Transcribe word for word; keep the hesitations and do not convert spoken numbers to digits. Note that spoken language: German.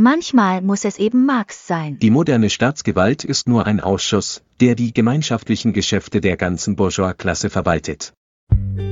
Manchmal muss es eben Marx sein. Die moderne Staatsgewalt ist nur ein Ausschuss, der die gemeinschaftlichen Geschäfte der ganzen Bourgeois-Klasse verwaltet.